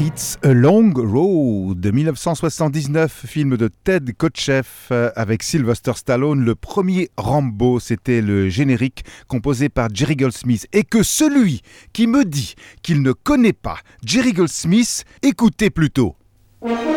It's a Long Road de 1979, film de Ted Kotcheff avec Sylvester Stallone. Le premier Rambo, c'était le générique composé par Jerry Goldsmith. Et que celui qui me dit qu'il ne connaît pas Jerry Goldsmith, écoutez plutôt.